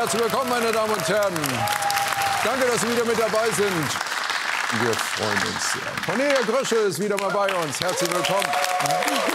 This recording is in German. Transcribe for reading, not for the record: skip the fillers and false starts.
Herzlich willkommen, meine Damen und Herren. Danke, dass Sie wieder mit dabei sind. Wir freuen uns sehr. Cornelia Gröschel ist wieder mal bei uns. Herzlich willkommen.